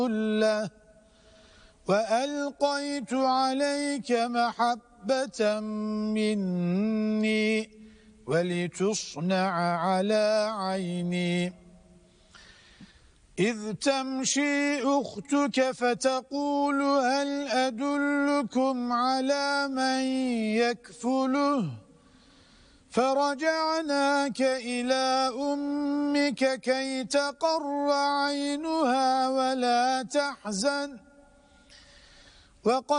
له وألقيت عليك محبة مني ولتصنع على عيني إذ تمشي أختك فتقول هل أدلكم على من يكفله فرجعناك إلى أمك كي تقر عينها ولا تحزن